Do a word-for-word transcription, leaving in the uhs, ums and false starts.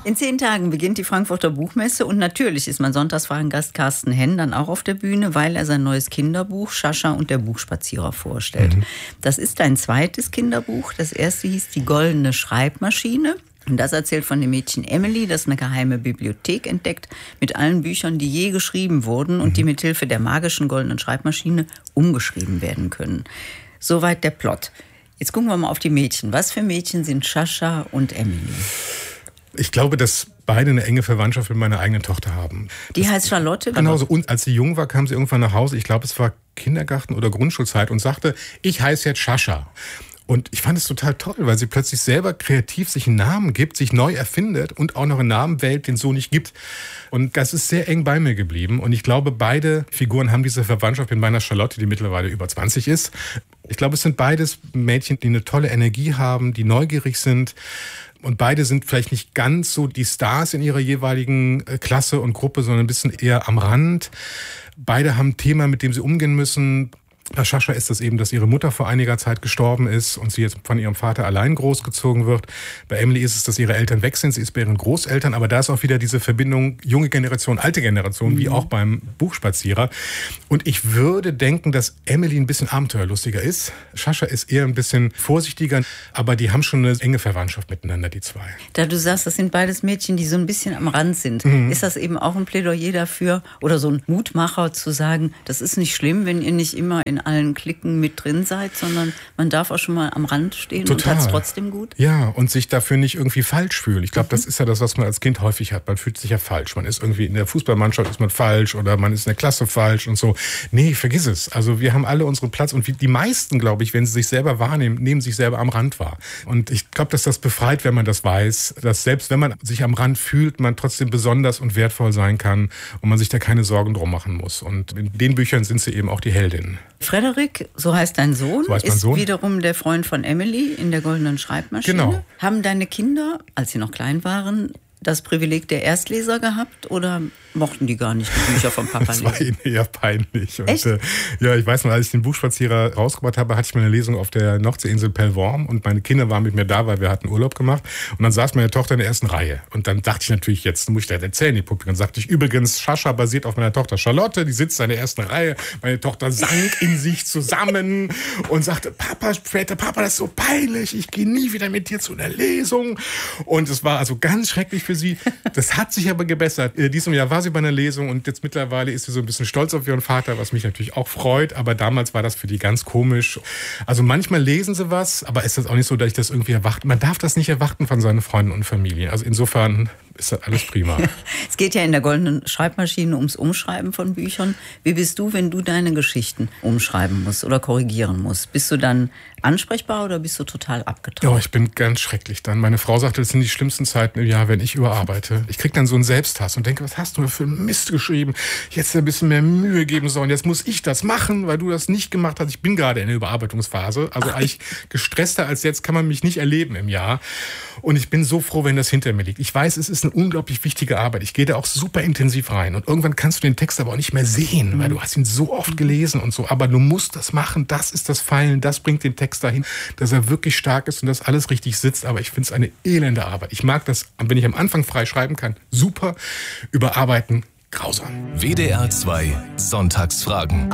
In zehn Tagen beginnt die Frankfurter Buchmesse und natürlich ist mein Sonntagsfragengast Carsten Henn dann auch auf der Bühne, weil er sein neues Kinderbuch Schascha und der Buchspazierer vorstellt. Mhm. Das ist ein zweites Kinderbuch. Das erste hieß Die goldene Schreibmaschine. Und das erzählt von dem Mädchen Emily, das eine geheime Bibliothek entdeckt mit allen Büchern, die je geschrieben wurden und die mit Hilfe der magischen goldenen Schreibmaschine umgeschrieben werden können. Soweit der Plot. Jetzt gucken wir mal auf die Mädchen. Was für Mädchen sind Schascha und Emily? Ich glaube, dass beide eine enge Verwandtschaft mit meiner eigenen Tochter haben. Die das heißt Charlotte? Genau so. Und als sie jung war, kam sie irgendwann nach Hause. Ich glaube, es war Kindergarten oder Grundschulzeit und sagte, ich heiße jetzt Schascha. Und ich fand es total toll, weil sie plötzlich selber kreativ sich einen Namen gibt, sich neu erfindet und auch noch einen Namen wählt, den es so nicht gibt. Und das ist sehr eng bei mir geblieben. Und ich glaube, beide Figuren haben diese Verwandtschaft mit meiner Charlotte, die mittlerweile über zwanzig ist. Ich glaube, es sind beides Mädchen, die eine tolle Energie haben, die neugierig sind. Und beide sind vielleicht nicht ganz so die Stars in ihrer jeweiligen Klasse und Gruppe, sondern ein bisschen eher am Rand. Beide haben ein Thema, mit dem sie umgehen müssen. Bei Schascha ist das eben, dass ihre Mutter vor einiger Zeit gestorben ist und sie jetzt von ihrem Vater allein großgezogen wird. Bei Emily ist es, dass ihre Eltern weg sind. Sie ist bei ihren Großeltern. Aber da ist auch wieder diese Verbindung junge Generation, alte Generation, mhm. wie auch beim Buchspazierer. Und ich würde denken, dass Emily ein bisschen abenteuerlustiger ist. Schascha ist eher ein bisschen vorsichtiger. Aber die haben schon eine enge Verwandtschaft miteinander, die zwei. Da du sagst, das sind beides Mädchen, die so ein bisschen am Rand sind. Mhm. Ist das eben auch ein Plädoyer dafür oder so ein Mutmacher zu sagen, das ist nicht schlimm, wenn ihr nicht immer in in allen Klicken mit drin seid, sondern man darf auch schon mal am Rand stehen. Total. Und hat es trotzdem gut? Ja, und sich dafür nicht irgendwie falsch fühlen. Ich glaube, mhm. das ist ja das, was man als Kind häufig hat. Man fühlt sich ja falsch. Man ist irgendwie in der Fußballmannschaft ist man falsch oder man ist in der Klasse falsch und so. Nee, vergiss es. Also wir haben alle unseren Platz und die meisten, glaube ich, wenn sie sich selber wahrnehmen, nehmen sich selber am Rand wahr. Und ich glaube, dass das befreit, wenn man das weiß, dass selbst wenn man sich am Rand fühlt, man trotzdem besonders und wertvoll sein kann und man sich da keine Sorgen drum machen muss. Und in den Büchern sind sie eben auch die Heldinnen. Frederik, so heißt dein Sohn, so heißt ist Sohn. wiederum der Freund von Emily in der goldenen Schreibmaschine. Genau. Haben deine Kinder, als sie noch klein waren, das Privileg der Erstleser gehabt oder mochten die gar nicht die Bücher vom Papa lesen? Das war ihnen eher peinlich. Und, Echt? Äh, ja, ich weiß noch, als ich den Buchspazierer rausgebracht habe, hatte ich meine Lesung auf der Nordseeinsel Pellworm und meine Kinder waren mit mir da, weil wir hatten Urlaub gemacht. Und dann saß meine Tochter in der ersten Reihe. Und dann dachte ich natürlich, jetzt muss ich das erzählen, die Publikum. Dann sagte ich, übrigens, Schascha basiert auf meiner Tochter Charlotte, die sitzt in der ersten Reihe. Meine Tochter sank in sich zusammen und sagte, Papa, später, Papa, das ist so peinlich, ich gehe nie wieder mit dir zu einer Lesung. Und es war also ganz schrecklich für sie. Das hat sich aber gebessert. In diesem Jahr war sie bei einer Lesung und jetzt mittlerweile ist sie so ein bisschen stolz auf ihren Vater, was mich natürlich auch freut. Aber damals war das für die ganz komisch. Also manchmal lesen sie was, aber ist das auch nicht so, dass ich das irgendwie erwarte. Man darf das nicht erwarten von seinen Freunden und Familien. Also insofern ist das alles prima. Es geht ja in der goldenen Schreibmaschine ums Umschreiben von Büchern. Wie bist du, wenn du deine Geschichten umschreiben musst oder korrigieren musst? Bist du dann ansprechbar oder bist du total abgetaucht? Ja, ich bin ganz schrecklich dann. Meine Frau sagte, das sind die schlimmsten Zeiten im Jahr, wenn ich überarbeite. Ich kriege dann so einen Selbsthass und denke, was hast du für einen Mist geschrieben? Jetzt ein bisschen mehr Mühe geben sollen. Jetzt muss ich das machen, weil du das nicht gemacht hast. Ich bin gerade in der Überarbeitungsphase. Also Ach, eigentlich gestresster als jetzt kann man mich nicht erleben im Jahr. Und ich bin so froh, wenn das hinter mir liegt. Ich weiß, es ist eine unglaublich wichtige Arbeit. Ich gehe da auch super intensiv rein. Und irgendwann kannst du den Text aber auch nicht mehr sehen, weil du hast ihn so oft gelesen und so. Aber du musst das machen. Das ist das Feilen. Das bringt den Text dahin, dass er wirklich stark ist und dass alles richtig sitzt. Aber ich finde es eine elende Arbeit. Ich mag das, wenn ich am Anfang frei schreiben kann, super. Überarbeiten, grausam. W D R zwei Sonntagsfragen.